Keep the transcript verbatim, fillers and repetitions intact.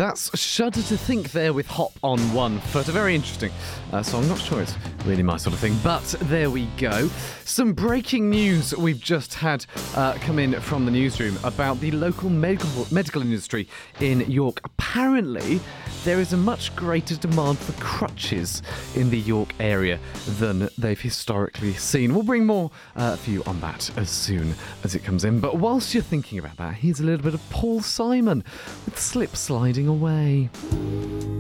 That's Shudder to Think there with Hop on One Foot. A very interesting uh, song. Not sure it's really my sort of thing, but there we go. Some breaking news we've just had uh, come in from the newsroom about the local medical medical industry in York. Apparently, there is a much greater demand for crutches in the York area than they've historically seen. We'll bring more uh, for you on that as soon as it comes in. But whilst you're thinking about that, here's a little bit of Paul Simon with Slip Sliding Away.